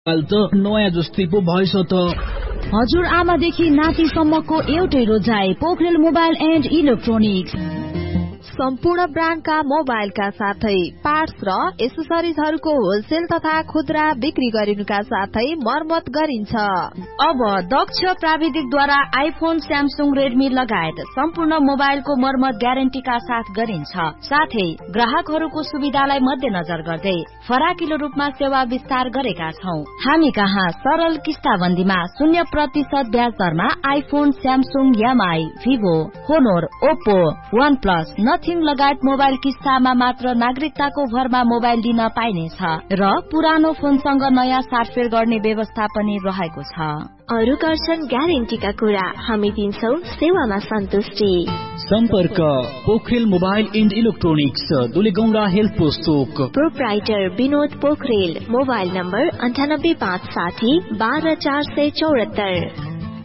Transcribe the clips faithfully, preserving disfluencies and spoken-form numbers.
हाल त नयाँ जस्तै पो भएछ त। हजुर आमादेखि नातिसम्मको एउटै रोजाइ पोखरेल मोबाइल एन्ड इलेक्ट्रोनिक्स। सम्पूर्ण ब्रान्डका मोबाइलका साथै पार्ट्स र एसेसरिजहरूको होलसेल तथा खुद्रा बिक्री गरिनुका साथै मर्मत गरिन्छ। अब दक्ष प्राविधिकद्वारा आइफोन, स्यामसुङ, रेडमी लगायत सम्पूर्ण मोबाइलको मर्मत ग्यारेन्टीका साथ गरिन्छ। साथै ग्राहकहरूको सुविधालाई मध्यनजर गर्दै फराकिलो रूपमा सेवा विस्तार गरेका छौं। हामी कहाँ सरल किस्ताबन्दीमा शून्य प्रतिशत ब्याज दरमा iPhone, Samsung, MI, Vivo, होनोर, Oppo, one plus, nothing लगायत मोबाइल किस्तामा मात्र नागरिकताको भरमा मोबाइल दिन पाइनेछ र पुरानो फोनसँग नयाँ साटफेर गर्ने व्यवस्था पनि रहेको छ। अरु गर्छन् ग्यारेन्टीका कुरा, हामी दिन्छौ सेवामा सन्तुष्टि। सम्पर्क Pokharel mobile and electronics, Dulegaunda health post Chowk. Proprietor Vinod Pokharel. Mobile number अन्ठानब्बे पाँच साठी बाह्र चार सय चौरात्तर।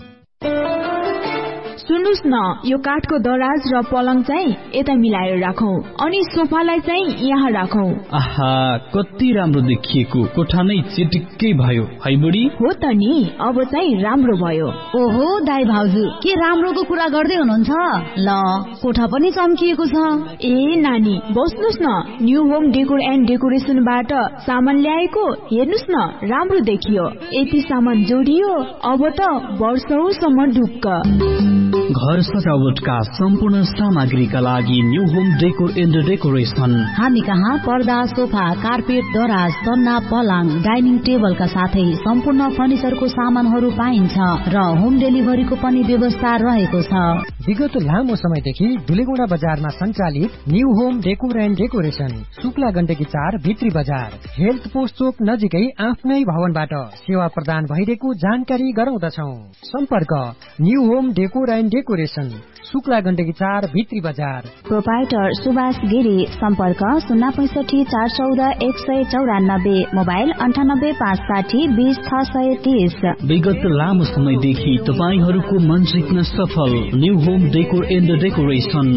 सुन्नुस् न, यो काठको दराज र पलङ चाहिँ यता मिलाएर राखौं अनि सोफालाई चाहिँ यहाँ राखौं। आहा, कति राम्रो देखिएको, कोठा नै चिटिक्कै भयो है बुढी। हो त नि, अब चाहिँ राम्रो भयो। ओहो दाइ भाउजू, के राम्रोको कुरा गर्दै हुनुहुन्छ? ल, कोठा पनि चम्किएको छ। ए नानी, बस्नुस् न, न्यू होम डेकोर एन्ड डेकोरेसनबाट सामान ल्याएको, हेर्नुस् न, राम्रो देखियो। यति सामान जोडियो, अब त वर्षौसम्म ढुक्क। घर सजावटका सम्पूर्ण सामग्रीका लागि new home decor and decoration. हामी कहाँ पर्दा, सोफा, कार्पेट, दराज, सन्ना, पलङ, डाइनिङ टेबलका साथै सम्पूर्ण फर्निचरको सामानहरू पाइन्छ र होम डेलिभरीको पनि व्यवस्था रहेको छ। विगत लामो समयदेखि दुलेगौंडा बजारमा सञ्चालित new home decor and decoration, Shukla Gandaki चार, भित्री बजार, हेल्थ पोस्ट चोक नजिकै आफ्नै भवनबाट सेवा प्रदान भइरहेको जानकारी गराउँदछौ। सम्पर्क new home decor and decoration, Shukla Gandaki चार, भित्री बजार। प्रोपाइटर सुभाष गिरी। सम्पर्क शून्य पैसठी चार चौध एक सय चौरानब्बे। मोबाइल अन्ठानब्बे पाँच साठी बीस छ सय तीस। विगत लामो समयदेखि तपाईहरूको मन जित्न सफल new home decor and decoration.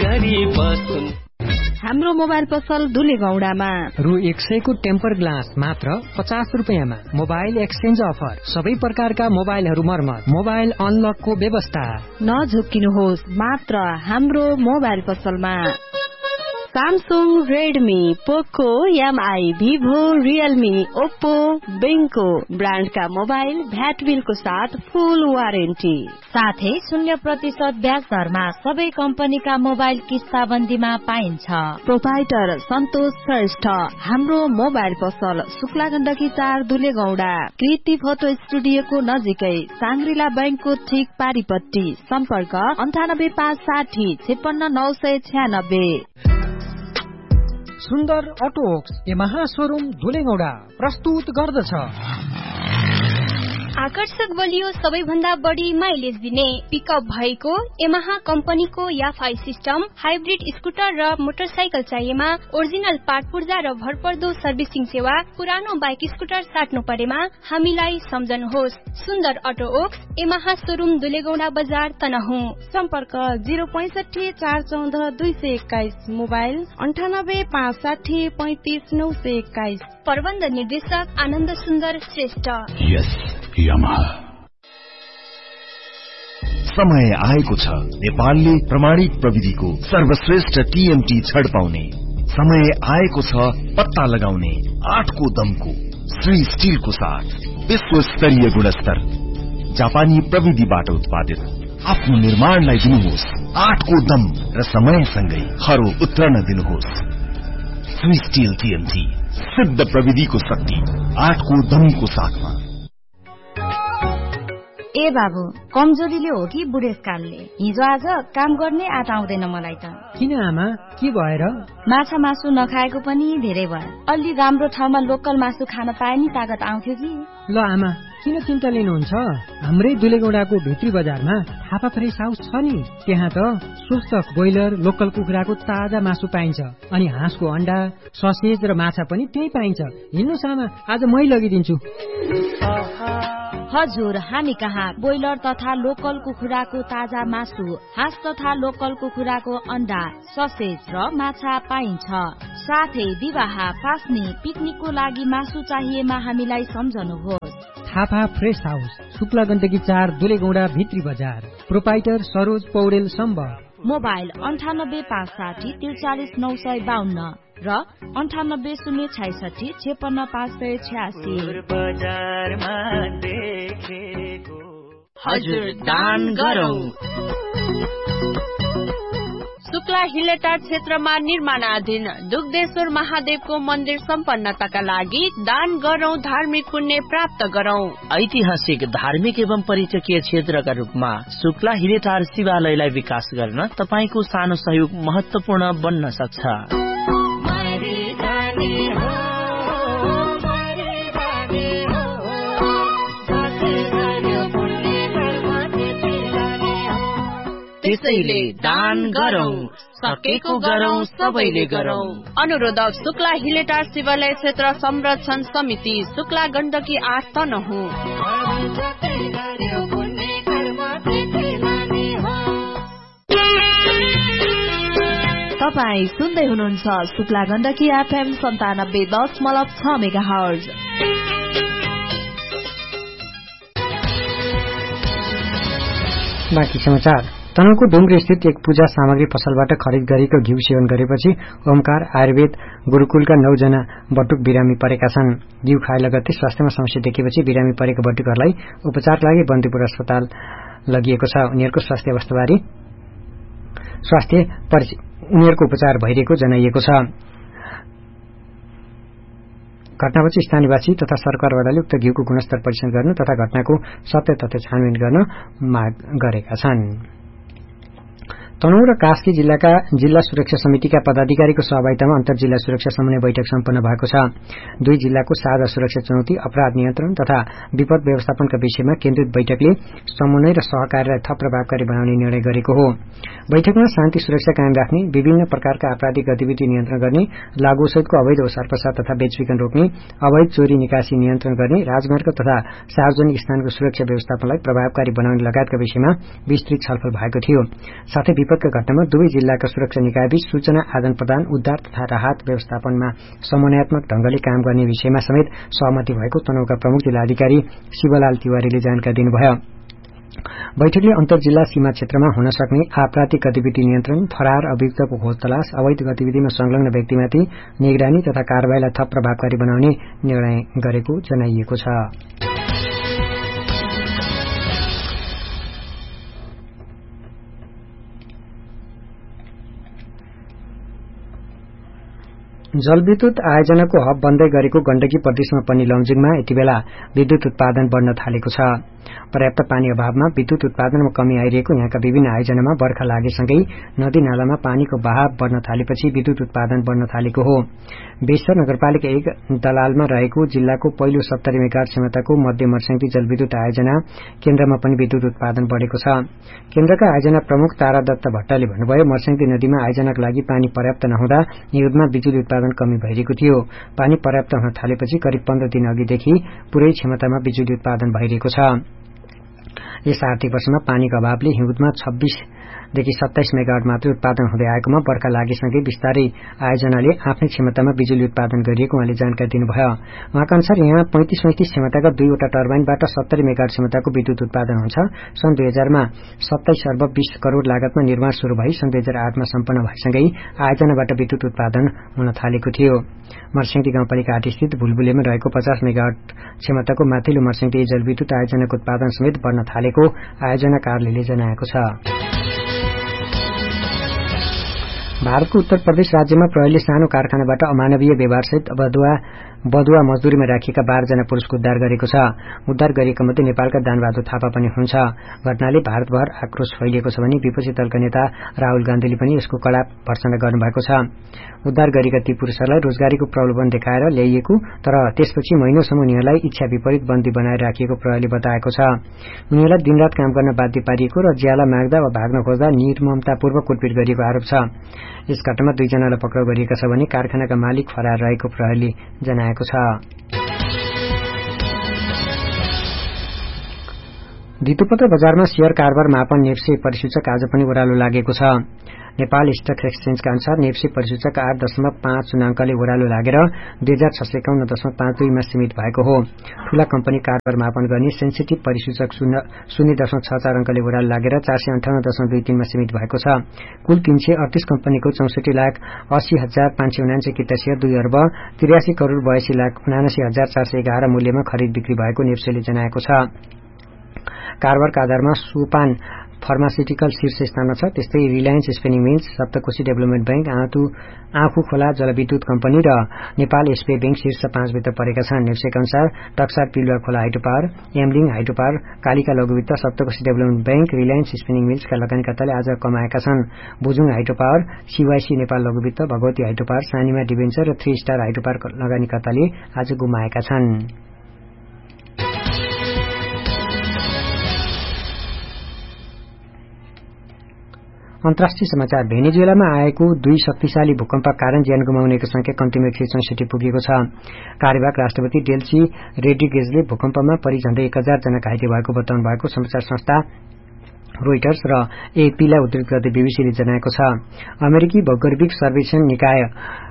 हाम्रो मोबाइल पसल दुलेगौंडामा रु एक सयको टेम्पर ग्लास मात्र पचास रुपियाँमा। मोबाइल एक्सचेन्ज अफर, सबै प्रकारका मोबाइलहरू मर्मत, मोबाइल अनलकको व्यवस्था। नझुक्किनुहोस्, मात्र हाम्रो मोबाइल पसलमा सामसुङ, रेडमी, पोको, MI, Vivo, Realme, Oppo, बेङ्को ब्रान्डका mobile VAT बिलको साथ फुल वारेन्टी, साथै शून्य प्रतिशत ब्याज दरमा सबै कम्पनीका मोबाइल किस्ताबन्दीमा पाइन्छ। प्रोपाइटर सन्तोष श्रेष्ठ। हाम्रो मोबाइल पसल शुक्ला गण्डकी चार, दुलेगौंडा, कृति फोटो स्टुडियोको नजिकै, साङ्ग्रिला बैंकको ठिक पारिपट्टि। सम्पर्क अन्ठानब्बे पाँच साठी छेपन्न नौ सय छ्यानब्बे। सुन्दर अटोक्स यमहा सोरूम दुलेगौंडा प्रस्तुत गर्दछ आकर्षक बलियो सबैभन्दा बढी माइलेज दिने पिकअप भएको यमहा कम्पनीको याफाई सिस्टम, हाइब्रिड स्कुटर र मोटरसाइकल चाहिएमा ओरिजिनल पार्ट पूर्जा र भरपर्दो सर्भिसिङ सेवा। पुरानो बाइक स्कुटर साट्नु परेमा हामीलाई सम्झनुहोस्। सुन्दर auto Woakes Yamaha showroom Dulegaunda बजार तनहुँ। सम्पर्क जिरो पैसठी चार चौध दुई सय एक्काइस। मोबाइल अन्ठानब्बे पाँच साठी पैंतिस नौ सय एक्काइस। प्रबन्ध निर्देशक आनन्द सुन्दर श्रेष्ठ। यस यामाहा। समय आएको छ नेपालले प्रमाणित प्रविधिको सर्वश्रेष्ठ टीएमटी छड पाउने। समय आएको छ पत्ता लगाउने आठको दमको श्री स्टिलको साथ विश्व स्तरीय गुणस्तर जापानी प्रविधिबाट उत्पादित आफ्नो निर्माणलाई दिनुहोस् आठको दम र समयसँगै खरो उत्रन दिनुहोस्। श्री स्टिल टीएमटी, सिद्ध प्रविधिको शक्ति आठको दमको साथमा। ए बाबु, कमजोरीले हो कि बुढेसकालले? हिजो आज काम गर्ने आँट आउँदैन मलाई त। किन आमा, के भएर? माछा मासु नखाएको पनि धेरै भयो। अलि राम्रो ठाउँमा लोकल मासु खान पाए नि तागत आउँथ्यो कि। ल आमा, किन चिन्ता लिनुहुन्छ? हाम्रै दुलेगौंडाको भित्री बजारमा थापा फ्रेस हाउस छ नि, त्यहाँ त स्वस्थ ब्रोइलर लोकल कुखुराको ताजा मासु पाइन्छ अनि हाँसको अण्डा, ससेज र माछा पनि त्यही पाइन्छ। हिँड्नुस् आमा, आज मै लगिदिन्छु। हजुर, हामी कहाँ ब्रोइलर तथा लोकल कुखुराको ताजा मासु, हाँस तथा लोकल कुखुराको अण्डा, ससेज र माछा पाइन्छ। साथै विवाह, फास्नी, पिकनिकको लागि मासु चाहिएमा हामीलाई सम्झनुहोस्। थापा फ्रेस हाउस, शुक्ला गण्डकी चार, दुलेगौडा, भित्री बजार। प्रोपाइटर सरोज पौडेल सम्बर। मोबाइल अन्ठानब्बे पाँच साठी त्रिचालिस नौ सय बाहन्न र अन्ठानब्बे शून्य छैसठी छेपन्न पाँच सय छ्यासी। हजुर, दान गरौँ। शुक्ला हिलेटार क्षेत्रमा निर्माणाधीन दुग्धेश्वर महादेवको मन्दिर सम्पन्नताका लागि दान गरौं, धार्मिक पुण्य प्राप्त गरौं। ऐतिहासिक, धार्मिक एवं पर्यटकीय क्षेत्रका रूपमा शुक्ला हिलेटार शिवालयलाई विकास गर्न तपाईको सानो सहयोग महत्वपूर्ण बन्न सक्छ। त्यसैले दान गरौं, सकेको गरौं, सबैले गरौं। अनुरोधक शुक्ला हिलेटार शिवालय क्षेत्र संरक्षण समिति, शुक्ला गण्डकी आठ तनहुँ। तपाई सुन्दै हुनुहुन्छ शुक्ला गण्डकी एफएम सन्तानब्बे दशमलव छ मेगा हर्ज। बाँकी समाचार। तनहुँको डुङ्ग्रे स्थित एक पूजा सामग्री पसलबाट खरिद गरेको घिउ सेवन गरेपछि ओमकार आयुर्वेद गुरुकुलका नौजना बटुक बिरामी परेका छन्। घिउ खाए लगत्तै स्वास्थ्यमा समस्या देखेपछि बिरामी परेका बटुकहरूलाई उपचारका लागि बन्दीपुर अस्पताल लगिएको छ। उनीहरूको स्वास्थ्य अवस्थाबारे स्वास्थ्य उनीहरूको उपचार भइरहेको जनाइएको छ। घटनापछि स्थानीयवासी तथा सरकारवालाले उक्त घिउको गुणस्तर परीक्षण गर्नु तथा घटनाको सत्य तथ्य छानबिन गर्न माग गरेका छन्। तनहुँ र कास्की जिल्लाका जिल्ला सुरक्षा समितिका पदाधिकारीको सहभागितामा अन्तर जिल्ला सुरक्षा समन्वय बैठक सम्पन्न भएको छ। दुई जिल्लाको साझा सुरक्षा चुनौती, अपराध नियन्त्रण तथा विपद व्यवस्थापनका विषयमा केन्द्रित बैठकले समन्वय र सहकार्यलाई थप प्रभावकारी बनाउने निर्णय गरेको हो। बैठकमा शान्ति सुरक्षा कायम राख्ने, विभिन्न प्रकारका आपराधिक गतिविधि नियन्त्रण गर्ने, लागुसहितको अवैध ओसार पसार तथा बेचबिखन रोक्ने, अवैध चोरी निकासी नियन्त्रण गर्ने, राजमार्ग तथा सार्वजनिक स्थानको सुरक्षा व्यवस्थापनलाई प्रभावकारी बनाउने लगायतका विषयमा विस्तृत छलफल भएको थियो। साथै विपदका घटनामा दुवै जिल्लाका सुरक्षा निकायबीच सूचना आदान प्रदान, उद्धार तथा राहत व्यवस्थापनमा समन्वयात्मक ढंगले काम गर्ने विषयमा समेत सहमति भएको तनहुँका प्रमुख जिल्लाधिकारी शिवलाल तिवारीले जानकारी दिनुभयो। बैठकले अन्तर जिल्ला सीमा क्षेत्रमा हुन सक्ने आपराधिक गतिविधि नियन्त्रण, फरार अभियुक्तको खोज तलास, अवैध गतिविधिमा संलग्न व्यक्तिमाथि निगरानी तथा कारबाहीलाई थप प्रभावकारी बनाउने निर्णय गरेको जनाइएको छ। जलविद्युत आयोजनाको हब बन्दै गरेको गण्डकी प्रदेशमा पनि लमजुङमा यति बेला विद्युत उत्पादन बढ्न थालेको छ। पर्याप्त पानी अभावमा विद्युत उत्पादनमा कमी आइरहेको यहाँका विभिन्न आयोजनामा बर्खा लागेसँगै नदी नालामा पानीको बहाव बढ्न थालेपछि विद्युत उत्पादन बढ्न थालेको हो। बेसर नगरपालिका एक दलालमा रहेको जिल्लाको पहिलो सत्तरी मेगावाट क्षमताको मध्य मर्स्याङ्दी जलविद्युत आयोजना केन्द्रमा पनि विद्युत उत्पादन बढेको छ। केन्द्रका आयोजना प्रमुख तारा दत्त भट्टले भन्नुभयो, मर्स्याङ्दी नदीमा आयोजनाका लागि पानी पर्याप्त नहुँदा हिउँदमा बिजुली उत्पादन कमी भइरहेको थियो। पानी पर्याप्त हुन थालेपछि करिब पन्ध्र दिन अघिदेखि पूरै क्षमतामा बिजुली उत्पादन भइरहेको छ। यस आर्थिक वर्षमा पानीको अभावले हिउँदमा छब्बीस देखि सत्ताइस मेगावाट मात्रै उत्पादन हुँदै आएकोमा बर्खा लागेसँगै विस्तारै आयोजनाले आफ्नै क्षमतामा बिजुली उत्पादन गरिएको उहाँले जानकारी दिनुभयो। उहाँका अनुसार यहाँ पैंतिस पैंतिस क्षमताका दुईवटा टर्बाइनबाट सत्तरी मेगावाट क्षमताको विद्युत उत्पादन हुन्छ। सन् दुई हजारमा सत्ताइस अर्ब बीस करोड़ लागतमा निर्माण शुरू भई सन् दुई हजार आठमा सम्पन्न भएसँगै आयोजनाबाट विद्युत उत्पादन हुन थालेको थियो। मर्स्याङ्दी गाउँपालिका आठ स्थित भुलबुलेमा रहेको पचास मेगावाट क्षमताको माथिल्लो मर्स्याङ्दी जलविद्युत आयोजनाको उत्पादन समेत बढ्न थालेको आयोजना कार्यालयले जनाएको छ। भारतको उत्तर प्रदेश राज्यमा प्रहरीले सानो कारखानाबाट अमानवीय व्यवहारसहित बदुवा बदुवा मजदूरीमा राखिएका बाह्र जना पुरुषको उद्धार गरेको छ। उद्धार गरिएका मध्ये नेपालका दानबहादुर थापा पनि हुन्छ। घटनाले भारतभर आक्रोश फैलिएको छ भने विपक्षी दलका नेता राहुल गान्धीले पनि यसको कड़ा भर्त्सना गर्नुभएको छ। उद्धार गरेका ती पुरुषहरूलाई रोजगारीको प्रलोभन देखाएर ल्याइएको तर त्यसपछि महिनौसम्म उनीहरूलाई इच्छा विपरीत बन्दी बनाएर राखिएको प्रहरीले बताएको छ। उनीहरूलाई दिनरात काम गर्न बाध्य पारिएको र ज्याला माग्दा वा भाग्न खोज्दा निर्ममतापूर्वक कुटपिट गरिएको आरोप छ। यस घटनामा दुईजनालाई पक्राउ गरिएका छ भने कारखानाका मालिक फरार रहेको प्रहरीले जनाएको छ। धितोपत्र बजारमा शेयर कारोबार मापन नेप्से परिसूचक आज पनि ओह्रालो लागेको छ। नेपाल स्टक एक्सचेन्जका अनुसार नेप्से परिसूचक आठ दशमलव पाँच शून्याङ्कले ओह्रालो लागेर दुई हजार छ सय एकाउन्न दशमलव पाँच दुईमा सीमित भएको हो। ठूला कम्पनी कारोबार मापन गर्ने सेन्सिटिभ परिसूचक शून्य दशमलव छ चार अङ्कले ओह्रालो लागेर चार सय अन्ठाउन्न दशमलव दुई तीनमा सीमित भएको छ। कुल तीन सय अडतीस कम्पनीको चौसठी लाख अस्सी हजार पाँच सय उनान्सय किता शेयर दुई अर्ब त्रियासी करोड़ बयासी लाख उनासी हजार चार सय एघार मूल्यमा खरिद बिक्री भएको नेप्सेले जनाएको छ। कारोबारका आधारमा सोपान फार्मास्युटिकल शीर्ष स्थानमा छ। त्यस्तै Reliance spinning meals, Saptakoshi development bank, आँखु खोला जलविद्युत कम्पनी र नेपाल एसपी बैंक शीर्ष पाँचभित्र परेका छन्। नेप्सेका अनुसार टक्सार पिलुवा खोला hydro power, एमलिङ hydro power, Kalika लघुवित्त, Saptakoshi development bank, Reliance spinning मिल्सका लगानीकर्ताले आज कमाएका छन्। बुजुङ हाइड्रो पावर, सीवाईसी नेपाल लघुवित्त, Bhagwati hydro power, Sanima debenture र थ्री स्टार हाइड्रो पावर लगानीकर्ताले आज गुमाएका छन्। अन्तर्राष्ट्रिय समाचार। भेनेजुएलामा आएको दुई शक्तिशाली भूकम्पका कारण ज्यान गुमाउनेको संख्या कम्तीमा एक सय चौसठी पुगेको छ। कार्यवाहक राष्ट्रपति डेल्सी रोड्रिगेजले भूकम्पमा परि झण्डै एक हजार जना घाइते भएको बताउनु भएको समाचार संस्था रोइटर्स र एएपीलाई उद्धृत गर्दै बीबीसीले जनाएको छ। अमेरिकी भौगोलिक सर्वेक्षण निकाय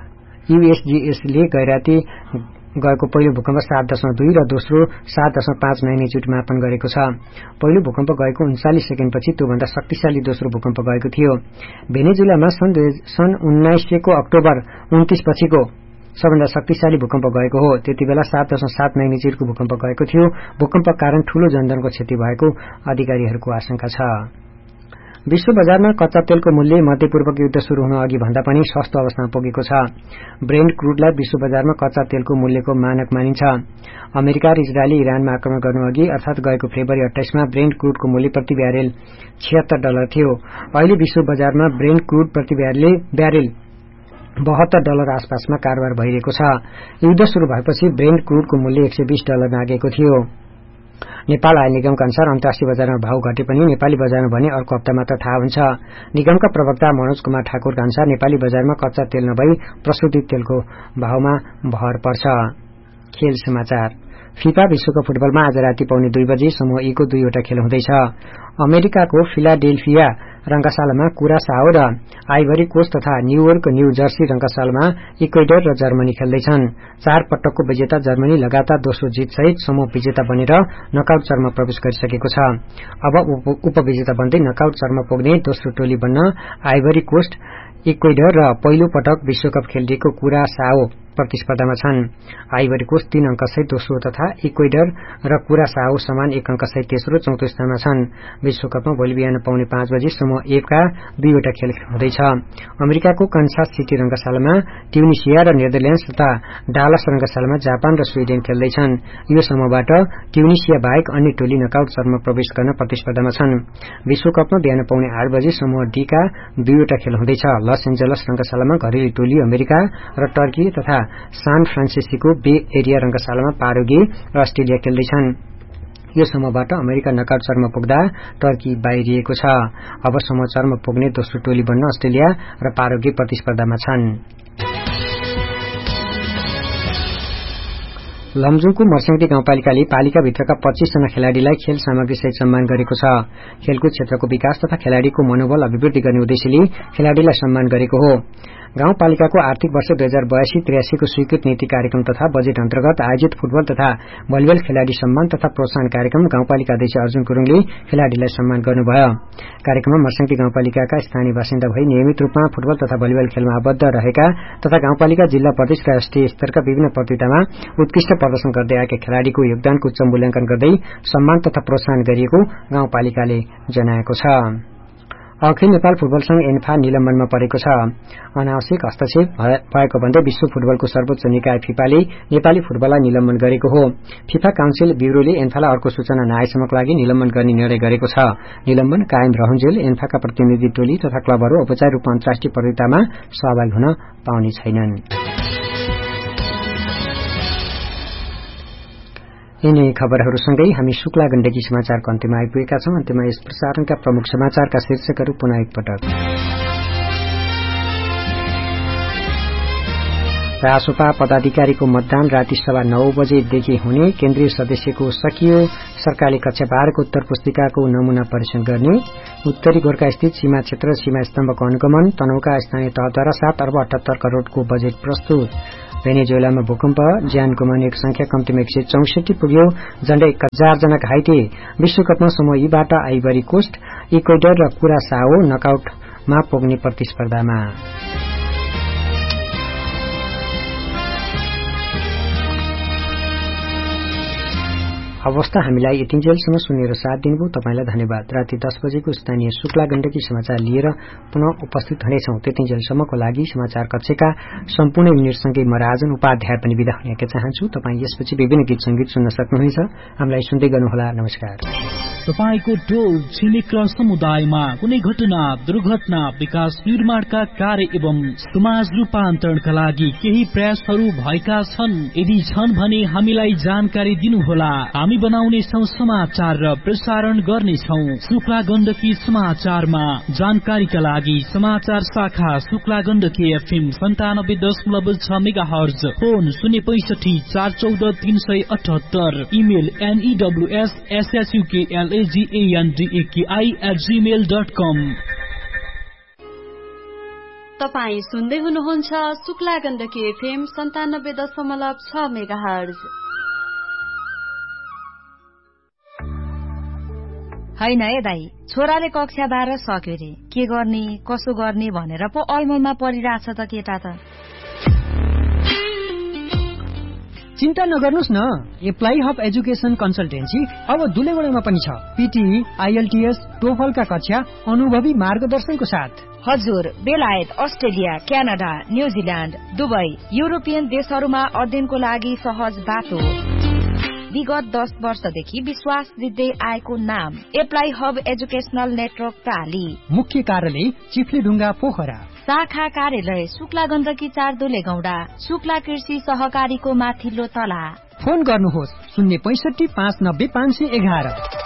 यूएसजीएसले गैराती गएको पहिलो भूकम्प सात दशमलव दुई र दोस्रो सात दशमलव पाँच म्याग्निट्युड मापन गरेको छ। पहिलो भूकम्प गएको उन्चालिस सेकेन्डपछि त्योभन्दा शक्तिशाली दोस्रो भूकम्प गएको थियो। भेनेजुएलामा सन् उन्नाइस सयको अक्टोबर उन्तीस पछिको सबभन्दा शक्तिशाली भूकम्प गएको हो। त्यति बेला सात दशमलव सात म्याग्निट्युडको भूकम्प गएको थियो। भूकम्पका कारण ठूलो जनधनको क्षति भएको अधिकारीहरूको आशंका छ। विश्व बजारमा कच्चा तेलको मूल्य मध्यपूर्वको युद्ध शुरू हुन अघि भन्दा पनि सस्तो अवस्थामा पुगेको छ। ब्रेन्ट क्रूडलाई विश्व बजारमा कच्चा तेलको मूल्यको मानक मानिन्छ। अमेरिका र इजरायलले इरानमा आक्रमण गर्नु अघि अर्थात गएको फेब्रुअरी अट्ठाइसमा ब्रेन्ट क्रूडको मूल्य प्रति ब्यारेल छिहत्तर डलर थियो। अहिले विश्व बजारमा ब्रेन्ट क्रूड प्रति ब्यारेल बहत्तर डलर आसपासमा कारोबार भइरहेको छ। युद्ध शुरू भएपछि ब्रेन्ट क्रूडको मूल्य एक सय बीस डलर नागेको थियो। नेपाल आयल निगमका अनुसार अन्तर्राष्ट्रिय बजारमा भाव घटे पनि नेपाली बजारमा भने अर्को हप्ता मात्र थाहा हुन्छ। निगमका प्रवक्ता मनोज कुमार ठाकुरका अनुसार नेपाली बजारमा कच्चा तेल नभई प्रशोधित तेलको भावमा भर पर्छ। खेल समाचार। फिफा विश्वकप फुटबलमा आज राति पाउने दुई बजे समूह ई को दुईवटा खेल हुँदैछ। अमेरिकाको फिलाडेल्फिया रंगशालामा कुरासाओ र आइभरी कोस्ट तथा न्यूयोर्क न्यू जर्सी रंगशालामा इक्वेडर र जर्मनी खेल्दैछन्। चार पटकको विजेता जर्मनी लगातार दोस्रो जितसहित समूह विजेता बनेर नकआउट चरणमा प्रवेश गरिसकेको छ। अब उपविजेता बन्दै नकआउट चरणमा पुग्ने दोस्रो टोली बन्न आइभरी कोस्ट, इक्वेडर र पहिलो पटक विश्वकप खेलिएको कुरासाओ प्रतिस्पर्धामा छन्। आइभरी कोस्ट तीन अंक सहित दोस्रो तथा इक्वेडर र कुरासाओ समान एक अंक सहित तेस्रो चौथो स्थानमा छन्। विश्वकपमा भोलि बिहान पाउने पाँच बजे समूह एफ का दुईवटा खेल हुँदैछ। अमेरिकाको कन्सास सिटी रंगशालामा ट्युनिसिया र नेदरल्याण्ड्स तथा डालस रंगशालामा जापान र स्वीडेन खेल्दैछन्। यो समूहबाट ट्युनिसिया बाहेक अन्य टोली नकआउट चरणमा प्रवेश गर्न प्रतिस्पर्धामा छन्। विश्वकपमा बिहान पाउने आठ बजे समूह डी का दुईवटा खेल हुँदैछ। लस एन्जलस रंगशालामा घरेलु टोली अमेरिका र टर्की तथा सान फ्रान्सिस्को बे एरिया रंगशालामा पारोगे र अस्ट्रेलिया खेल्दैछन्। यो समूहबाट अमेरिका नकआउट चरणमा पुग्दा टर्की बाहिरिएको छ। अब समूह चरणमा पुग्ने दोस्रो टोली बन्न अस्ट्रेलिया र पारोगे प्रतिस्पर्धामा छन्। लमजुङको मर्स्याङटी गाउँपालिकाले पालिकाभित्रका पच्चीस जना खेलाड़ीलाई खेल सामग्री सहित सम्मान गरेको छ। खेलकुद क्षेत्रको विकास तथा खेलाड़ीको मनोबल अभिवृद्धि गर्ने उद्देश्यले खेलाड़ीलाई सम्मान गरेको हो। गाउँपालिकाको आर्थिक वर्ष दुई हजार बयासी त्रियासीको स्वीकृत नीति कार्यक्रम तथा बजेट अन्तर्गत आयोजित फुटबल तथा भलिबल खेलाड़ी सम्मान तथा प्रोत्साहन कार्यक्रम गाउँपालिका अध्यक्ष अर्जुन गुरुङले खेलाड़ीलाई सम्मान गर्नुभयो। कार्यक्रममा मर्स्याङटी गाउँपालिकाका स्थानीय बासिन्दा भई नियमित रूपमा फुटबल तथा भलिबल खेलमा आबद्ध रहेका तथा गाउँपालिका जिल्ला प्रदेश र राष्ट्रिय स्तरका विभिन्न प्रतियोगितामा उत्कृष्ट प्रदर्शन गर्दै आएका खेलाड़ीको योगदानको उच्च मूल्याङ्कन गर्दै सम्मान तथा प्रोत्साहन गरिएको गाउँपालिकाले जनाएको छ। अखिल नेपाल फुटबल संघ एन्फा निलम्बनमा परेको छ। अनावश्यक हस्तक्षेप भएको भन्दै विश्व फुटबलको सर्वोच्च निकाय फिफाले नेपाली फुटबललाई निलम्बन गरेको हो। फिफा काउन्सिल ब्यूरोले एन्फालाई अर्को सूचना नआएसम्मको लागि निलम्बन गर्ने निर्णय गरेको छ। निलम्बन कायम रहन्जेल एन्फाका प्रतिनिधि टोली तथा क्लबहरू औपचारिक रूपमा अन्तर्राष्ट्रिय प्रतियोगितामा सहभागी हुन पाउने छैनन्। यिनै खबरहरूसँगै हामी शुक्ला गण्डकी समाचारको अन्त्यमा आइपुगेका छौं। अन्त्यमा यस प्रसारणका प्रमुख समाचारका शीर्षकहरू पुनः एकपटक। रासोपा पदाधिकारीको मतदान राति सवा नौ बजेदेखि हुने, केन्द्रीय सदस्यको सकियो, सरकारले कक्षा बाह्रको उत्तर पुस्तिकाको नमूना परीक्षण गर्ने, उत्तरी गोर्खा स्थित सीमा क्षेत्र सीमा स्तम्भको अनुगमन, तनहुका स्थानीय तहद्वारा सात अर्ब अठहत्तर करोड़को बजेट प्रस्तुत। भेनेजुएलामा भूकम्प, ज्यान गुमाउनेको संख्या कम्तीमा एक सय चौसठी पुग्यो, झण्डै एक हजार जना घाइते। विश्वकपमा समूह ईबाट आइभरी कोस्ट, इक्वेडर र कुरासाओ नकआउटमा पुग्ने प्रतिस्पर्धामा। अवस्था हामीलाई यतिन्जेलसम्म सुनेर साथ दिनुभयो तपाईलाई धन्यवाद। राति दस बजेको स्थानीय शुक्ला गण्डकी समाचार लिएर पुनः उपस्थित हुनेछौं। त्यतिन्जेलसम्मको लागि समाचार कक्षका सम्पूर्ण युनिटसँगै म राजन उपाध्याय पनि बिदा हुन चाहन्छु। तपाई यसपछि विभिन्न गीत संगीत सुन्न सक्नुहुनेछ। हामीलाई सुन्दै गर्नुहोला। नमस्कार। तपाईको टोल छिमेक र समुदायमा कुनै घटना, दुर्घटना, विकास निर्माणका कार्य एवं समाज रूपान्तरणका लागि केही प्रयासहरू भएका छन्? यदि छन् भने हामीलाई जानकारी दिनुहोला। हामी बनाउनेछौं समाचार र प्रसारण गर्नेछौं। शुक्ला गण्डकी समाचारमा जानकारीका लागि समाचार शाखा शुक्ला गण्डकी एफएम सन्तानब्बे दशमलव छ मेगा हर्ज, फोन शून्य पैसठी चार चौध तीन सय अठहत्तर, इमेल एनईडब्ल्यूएस एसएसयूकेएलएजीएनडीएकेआई एट जीमेल डट कम। तपाई सुन्दै हुनुहुन्छ शुक्ला गण्डकी एफएम सन्तानब्बे दशमलव छ मेगा हर्ज। हैन ए दाई, छोराले कक्षा बाह्र सक्यो रे, के गर्ने कसो गर्ने भनेर पो अलमलमा परिरहेछ त केटा त। चिन्ता नगर्नुस् न, एप्लाई हब एजुकेशन कन्सल्टेन्सी अब दुलेगुडामा पनि छ। पीटीई, आईएलटीएस, टोफलका कक्षा अनुभवी मार्गदर्शनको साथ। हजुर, बेलायत, Australia, Canada, New Zealand, Dubai, European देशहरूमा अध्ययनको लागि सहज बाटो। विगत दस वर्षदेखि विश्वास जित्दै आएको नाम एप्लाई हब एजुकेशनल नेटवर्क प्राली। मुख्य कार्यालय चिफ्लेढुङ्गा पोखरा। शाखा कार्यालय शुक्ला गण्डकी चार दुलेगौडा, शुक्ला कृषि सहकारीको माथिल्लो तला। फोन गर्नुहोस् शून्य पैसठी पाँच नब्बे पाँच सय एघार।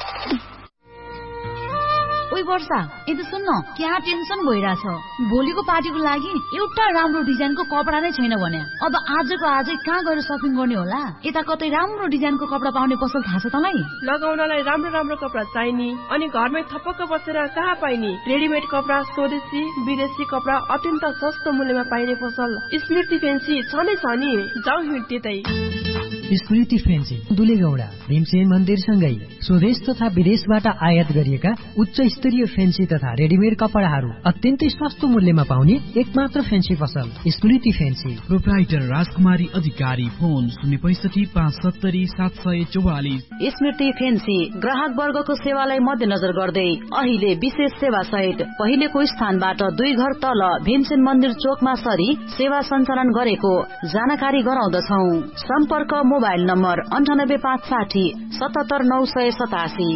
ओइ वर्षा, यदि सुन्न, क्या टेन्सन भइरहेछ। भोलिको पार्टीको लागि एउटा राम्रो डिजाइनको कपडा नै छैन भने अब आजको आजै कहाँ गएर सपिङ गर्ने होला? यता कतै राम्रो डिजाइनको कपडा पाउने पसल थाहा छ तँलाई? लगाउनलाई राम्रो राम्रो कपडा चाहिने अनि घरमै थपक्क बसेर कहाँ पाइने? रेडिमेड कपडा, स्वदेशी विदेशी कपडा अत्यन्त सस्तो मूल्यमा पाइने पसल स्मृति फेन्सी छ नै छ नि। जाऊ हिँड त्यतै। स्मृति फेन्सी दुलेगौडा भीमसेन मन्दिरसँगै स्वदेश तथा विदेशबाट आयात गरिएका उच्च स्तरीय फेन्सी तथा रेडिमेड कपडाहरू अत्यन्तै सस्तो मूल्यमा पाउने एकमात्र फेन्सी पसल स्मृति फेन्सी। प्रोप्राइटर राजकुमारी अधिकारी, फोन शून्य पैसठी पाँच सत्तरी सात सय चौवालिस। स्मृति फेन्सी ग्राहक वर्गको सेवालाई मध्यनजर गर्दै अहिले विशेष सेवा सहित पहिलेको स्थानबाट दुई घर तल भीमसेन मन्दिर चोकमा सरी सेवा सञ्चालन गरेको जानकारी गराउँदछौ। सम्पर्क मोबाइल नम्बर अन्ठानब्बे पाँच साठी सतहत्तर नौ सय सतासी।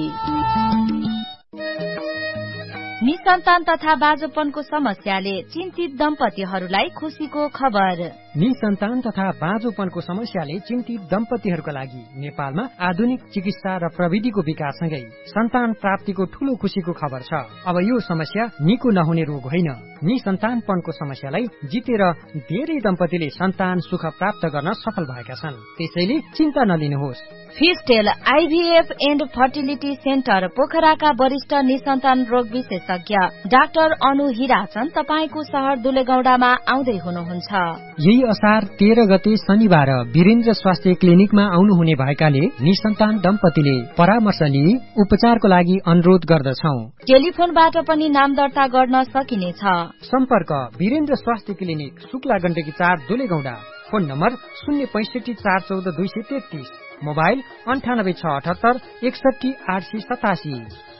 निसन्तान तथा बाँझोपनको समस्याले चिन्तित दम्पतिहरूलाई खुसीको खबर। निसन्तान तथा बाँझोपनको समस्याले चिन्तित दम्पतिहरूका लागि नेपालमा आधुनिक चिकित्सा र प्रविधिको विकाससँगै सन्तान प्राप्तिको ठूलो खुशीको खबर छ। अब यो समस्या निको नहुने रोग होइन। निसन्तानपनको समस्यालाई जितेर धेरै दम्पतिले सन्तान सुख प्राप्त गर्न सफल भएका छन्। त्यसैले चिन्ता नलिनुहोस्। फिस्टेल आईभीएफ एन्ड फर्टिलिटी सेन्टर पोखराका वरिष्ठ निसन्तान रोग विशेषज्ञ डाक्टर अनु हिराचन तपाईको शहर दुलेगौडामा आउँदै हुनुहुन्छ। यही असार तेह्र गते शनिबार वीरेन्द्र स्वास्थ्य क्लिनिकमा आउनुहुने भएकाले निसन्तान दम्पतिले परामर्श लिई उपचारको लागि अनुरोध गर्दछौ। टेलिफोनबाट पनि नाम दर्ता गर्न सकिनेछ। सम्पर्क वीरेन्द्र स्वास्थ्य क्लिनिक शुक्ला गण्डकी चार दुलेगौडा। फोन नम्बर शून्य पैसठी चार चौध दुई सय तेत्तीस। मोबाइल अन्ठानब्बे छ अठहत्तर एकसठी आठ सय सतासी।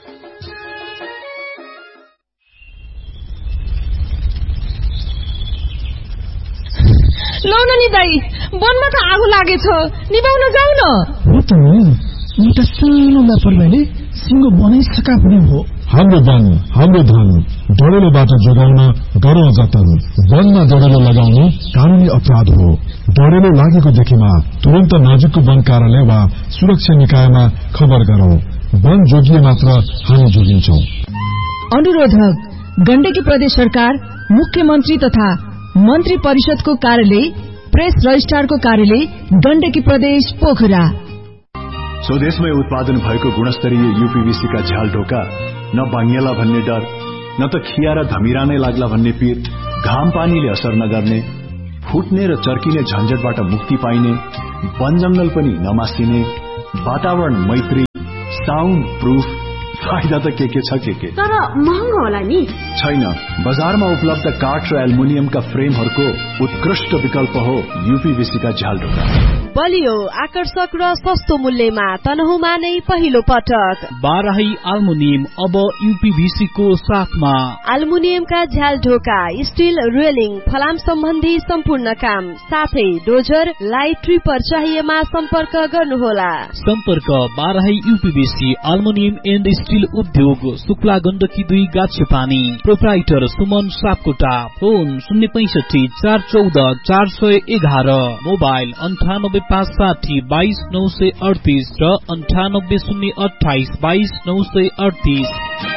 लौ न नि दाई, वनमा त आगो लागेछ, निभाउन जाऊ न। हो त नि, एउटा सानो लापरवाहीले सिङ्गो बनाइसका पनि हो। हाम्रो वन हाम्रो धन, डढेलोबाट जोगाउन गरौँ जतन। वनमा डढेलो लगाउनु कानूनी अपराध हो। डढेलो लागेको देखेमा तुरन्त नजिकको वन कार्यालय वा सुरक्षा निकायमा खबर गरौं। वन जोगिए मात्र हामी जोगिन्छौं। अनुरोधक गण्डकी प्रदेश सरकार, मुख्यमन्त्री तथा मन्त्री परिषदको कार्यालय, प्रेस रजिस्ट्रारको कार्यालय गण्डकी प्रदेश पोखरा। स्वदेशमै उत्पादन भएको गुणस्तरीय यूपीवीसी का झ्याल ढोका न बाङ्गेला भन्ने डर, न त खिया र धमिरा नै लाग्ला भन्ने पीर, घाम पानीले असर नगर्ने, फुट्ने र चर्किने झन्झटबाट मुक्ति पाइने, वन जंगल पनि नमासिने, वातावरण मैत्री, साउन्ड प्रूफ, फाइदा त के के छ के के, तर महँगो होला नि? छैन, बजारमा उपलब्ध काठ र एल्युमिनियमका फ्रेमहरूको उत्कृष्ट विकल्प हो यूपीवीसी का झ्याल ढोका। बलियो, आकर्षक र सस्तो मूल्यमा तनहुमा नै पहिलो पटक बाराही एल्युमिनियम अब यूपीवीसी को साथमा। एल्युमिनियमका झ्याल ढोका, स्टील रेलिङ, फलाम सम्बन्धी सम्पूर्ण काम, साथै डोजर, लाइट ट्रिपर चाहिएमा सम्पर्क गर्नुहोला। सम्पर्क Barahi UPVC aluminium and steel उद्योग, शुक्ला गण्डकी दुई गाछे पानी। प्रोप्राइटर सुमन सापकोटा। फोन शून्य पैंसठी चार चौध चार सय एघार। मोबाइल अन्ठानब्बे पाँच साठी बाइस नौ सय अडतिस र अन्ठानब्बे शून्य अठाइस बाइस नौ सय अडतिस।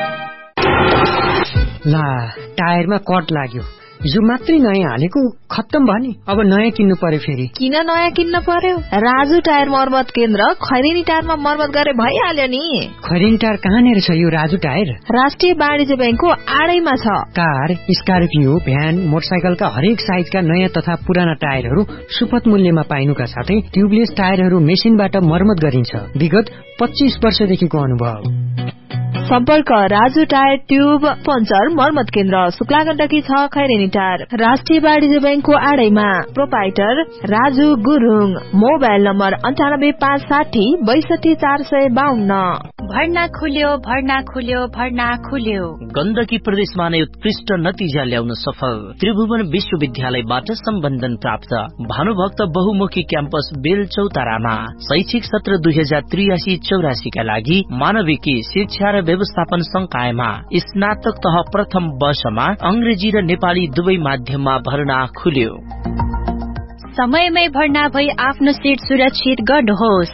ला टायरमा कट लाग्यो, यो मात्रै नयाँ हालेको, खत्तम भयो नि, अब नयाँ किन्नु पर्यो फेरि। किन नयाँ किन्न पर्यो? राजु टायर मर्मत केन्द्र खैरेनी टायरमा मर्मत गरे भइहाल्यो नि। खैरेनी टायर कहाँनिर छ यो राजु टायर? राष्ट्रिय वाणिज्य बैंकको आडैमा छ। कार, स्कर्पियो, भ्यान, मोटरसाइकलका हरेक साइजका नयाँ तथा पुराना टायरहरू सुपथ मूल्यमा पाइनुका साथै ट्युबलेस टायरहरू मेसिनबाट मर्मत गरिन्छ। विगत पच्चीस वर्षदेखिको अनुभव। सम्पर्क राजु टायर ट्युब पञ्चर मर्मत केन्द्र, शुक्ला गण्डकी छ, खैरेनी टायर, राष्ट्रिय वाणिज्य बैंकको आडैमा। Proprietor Raju Gurung. Mobile number अन्ठानब्बे पाँच साठी बैसठी चार सय बाहन्न। भर्ना खुल्यो, भर्ना खुल्यो, भर्ना खुल्यो। गण्डकी प्रदेशमा नै उत्कृष्ट नतिजा ल्याउन सफल त्रिभुवन विश्वविद्यालयबाट सम्बन्धन प्राप्त भानुभक्त बहुमुखी क्याम्पस बेलचौतारामा शैक्षिक सत्र दुई हजार त्रियासी चौरासी का लागि मानविकी शिक्षा र व्यवस्थापन संकायमा स्नातक तह प्रथम वर्षमा अंग्रेजी र नेपाली दुवै माध्यममा भर्ना खुल्यो। समयमै भर्ना भई आफ्नो सीट सुरक्षित गर्नुहोस्।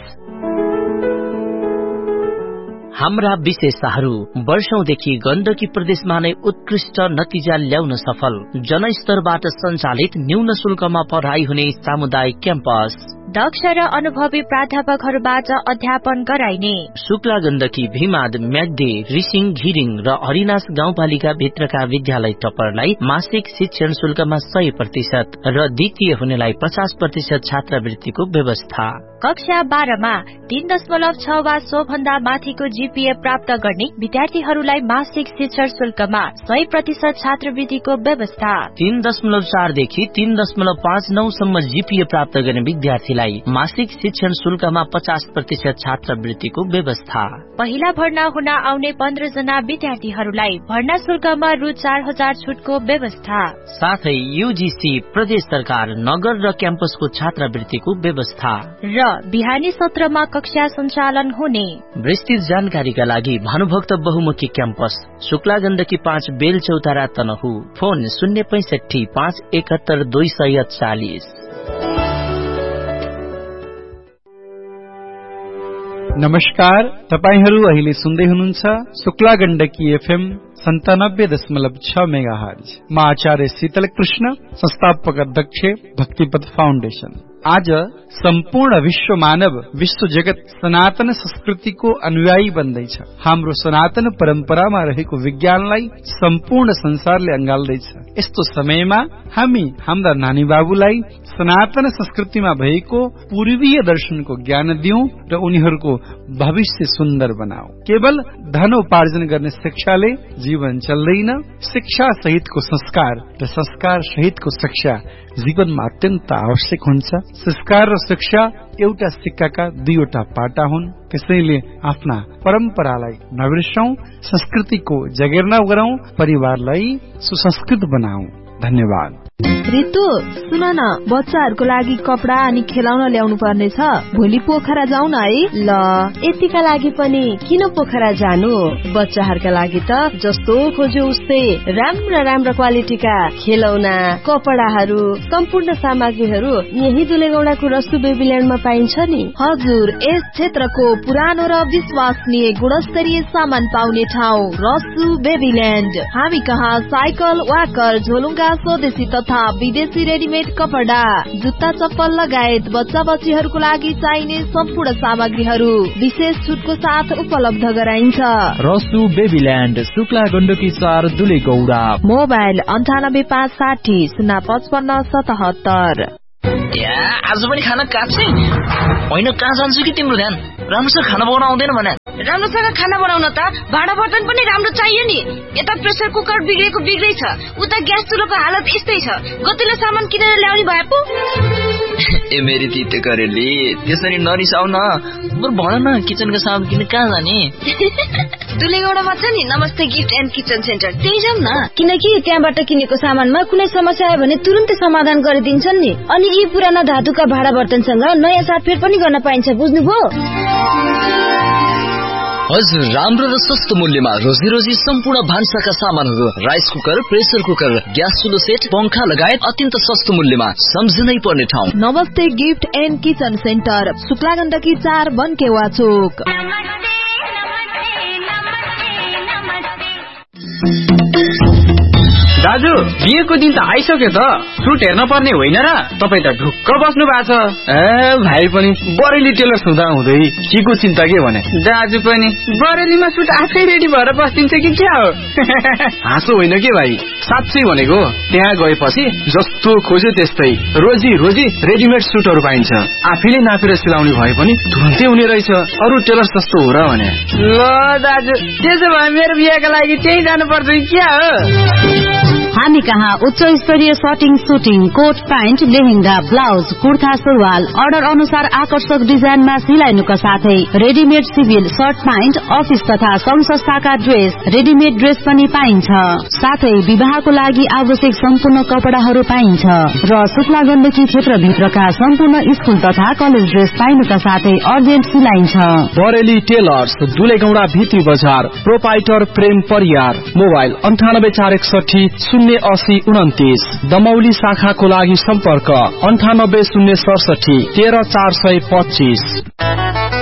हाम्रा विशेषताहरू वर्षौंदेखि गण्डकी प्रदेशमा नै उत्कृष्ट नतिजा ल्याउन सफल जनस्तरबाट सञ्चालित न्यून शुल्कमा पढाइ हुने सामुदायिक क्याम्पस, दक्ष र अनुभवी प्राध्यापकहरूबाट अध्यापन गराइने, शुक्ला गण्डकी, भीमाद, म्याग्दी, रिसिङ, घिरिङ र हरिनास गाउँपालिका भित्रका विद्यालय टपरलाई मासिक शिक्षण शुल्कमा सय प्रतिशत र द्वितीय हुनेलाई पचास प्रतिशत छात्रवृत्तिको व्यवस्था। कक्षा बाह्रमा तीन दशमलव छ वा सो भन्दा माथिको जीपीए प्राप्त गर्ने विद्यार्थीहरूलाई मासिक शिक्षण शुल्कमा सय प्रतिशत छात्रवृत्तिको व्यवस्था। तीन दशमलव चारदेखि तीन दशमलव पाँच नौ सम्म जीपीए प्राप्त गर्ने विद्यार्थीलाई मासिक शिक्षण शुल्कमा पचास प्रतिशत छात्रवृत्तिको व्यवस्था। पहिला भर्ना हुन आउने पन्ध्र जना विद्यार्थीहरूलाई भर्ना शुल्कमा रु चार हजार छुटको व्यवस्था। साथै यूजीसी, प्रदेश सरकार, नगर र क्याम्पसको छात्रवृत्तिको व्यवस्था र बिहानी सत्रमा कक्षा सञ्चालन हुने। विस्तृत जानकारीका लागि भानुभक्त बहुमुखी क्याम्पस, शुक्ला गण्डकी पाँच, बेलचौतारा, तनहु। फोन शून्य पैंसठी पाँच एकहत्तर दुई सय चालिस। नमस्कार, तपाईहरू अहिले सुन्दै हुनुहुन्छ शुक्ला गण्डकी एफएम सन्तानब्बे दशमलव छ मेगा हर्ज। म आचार्य शीतल कृष्ण, संस्थापक अध्यक्ष भक्तिपथ फाउन्डेशन। आज सम्पूर्ण विश्व मानव, विश्व जगत सनातन संस्कृतिको अनुयायी बन्दैछ। हाम्रो सनातन परम्परामा रहेको विज्ञानलाई सम्पूर्ण संसारले अंगाल्दैछ। यस्तो समयमा हामी हाम्रा नानी बाबुलाई सनातन संस्कृतिमा भएको पूर्वीय दर्शनको ज्ञान दिउँ र उनीहरूको भविष्य सुन्दर बनाऊ। केवल धन उपार्जन गर्ने शिक्षाले जीवन चल्दैन। शिक्षा सहितको संस्कार र संस्कार सहितको शिक्षा जीवनमा अत्यन्त आवश्यक हुन्छ। संस्कार र शिक्षा एउटा सिक्काका दुईवटा पाटा हुन्। त्यसैले आफ्ना परम्परालाई नबिर्सौं, संस्कृतिको जगेर्ना गरौं, परिवारलाई सुसंस्कृत बनाऊ। धन्यवाद। रितु सुन न, बच्चाहरूको लागि कपडा अनि खेलाउन ल्याउनु पर्ने छ। भोलि पोखरा जाउँ न है। ल, यतिका लागि पनि किन पोखरा जानु? बच्चाहरूका लागि त जस्तो खोज्यो उस्तै राम्रा राम्रा क्वालिटीका खेलौना, कपडाहरू, सम्पूर्ण सामग्रीहरू यही दुलेगौडाको रसु बेबील्यान्डमा पाइन्छ नि। हजुर, यस क्षेत्रको पुरानो र विश्वसनीय गुणस्तरीय सामान पाउने ठाउँ रसु बेबील्यान्ड। हामी कहाँ साइकल, वाकर, झोलुङ्गा, का स्वदेशी तथा विदेशी रेडीमेड कपडा, जुत्ता चप्पल लगायत बच्चा बच्चीहरूको लागि चाहिने सम्पूर्ण सामग्रीहरू विशेष छुटको साथ उपलब्ध गराइन्छ। रसु बेबील्यान्ड, शुक्ला गण्डकी चार, दुलेगौडा। मोबाइल अन्ठानब्बे पाँच साठी शून्य पचपन्न सतहत्तर। आज पनि खाना काट्छै होइन, कहाँ जान्छु कि तिम्रो ध्यान राम्रोसँग खाना बनाउन आउँदैन भने? राम्रोसँग खाना बनाउन त भाँडा बर्तन पनि राम्रो चाहियो नि। यता प्रेसर कुकर बिग्रेको बिग्रै छ, उता ग्यास चुलोको हालत यस्तै छ। गतिलो सामान किनेर ल्याउने भए पो। ए मेरी तिते करेली, त्यसरी नरिसाउ न। बरु भन न, किचनको सामान किन्न कहाँ जाने? दुलेगौडामा छ नि नमस्ते गिफ्ट एन्ड किचन सेन्टर, त्यही जाउँ न। किनकि त्यहाँबाट किनेको सामानमा कुनै समस्या आयो भने तुरुन्तै समाधान गरिदिन्छन् नि। अनि यी पुराना धातुका भाँडा बर्तनसँग नयाँ साटफेर पनि गर्न पाइन्छ, बुझ्नुभयो? हजुर, राम्रो र सस्तो मूल्यमा रोजी रोजी सम्पूर्ण भान्साका सामानहरू, rice cooker, pressure cooker, gas चुलो set, पंखा लगायत अत्यन्त सस्तो मूल्यमा सम्झनै पर्ने ठाउँ नमस्ते gift and kitchen centre, Shukla Gandaki चार, बनकेवा चोक। दाजु, बिहेको दिन त आइसक्यो त, सुट हेर्न पर्ने होइन र? तपाईँ त ढुक्क बस्नु भएको छ। ए भाइ पनि बरेली टेलर्स हुँदा हुँदै के को चिन्ता के भने? दाजु पनि बरेलीमा सुट आफै रेडी भएर बस्दिन्छ कि क्या हो? हाँसो होइन के भाइ, साँच्चै भनेको। त्यहाँ गएपछि जस्तो खोज्यो त्यस्तै रोजी रोजी रेडिमेड सुटहरू पाइन्छ। आफैले नापेर सिलाउने भए पनि तुरन्तै हुने रहेछ। अरू टेलर्स जस्तो हो र भने? ल दाजु, त्यसो भए मेरो बिहेको लागि त्यही जानुपर्छ कि क्या हो? हामी कहाँ उच्च स्तरीय सटिङ, shooting, coat pant, lehenga, blouse, kurta, सुरुवाल अर्डर अनुसार आकर्षक डिजाइनमा सिलाइनुका साथै readymade civil short pant, office तथा संघ संस्थाका ड्रेस, रेडीमेड ड्रेस पनि पाइन्छ। साथै विवाहको लागि आवश्यक सम्पूर्ण कपडाहरू पाइन्छ र शुक्ला गण्डकी क्षेत्रभित्रका सम्पूर्ण स्कुल तथा कलेज ड्रेस पाइनुका साथै अर्जेन्ट सिलाइन्छ। बरेली टेलर्स, दुलेगौडा भित्री बजार, प्रोपाइटर प्रेम परियार। मोबाइल अन्ठानब्बे चार एकसठी शून्य अस्सी उन्तिस। दमौली शाखाको लागि सम्पर्क अन्ठानब्बे शून्य सडसठी तेह्र चार सय पच्चीस।